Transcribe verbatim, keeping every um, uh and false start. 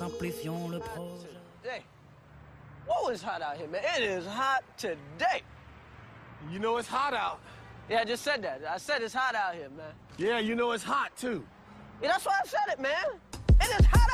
Simplifions le projet. Today. Whoa, it's hot out here, man. It is hot today. You know it's hot out. Yeah, I just said that. I said it's hot out here, man. Yeah, you know it's hot too. Yeah, that's why I said it, man. It is hot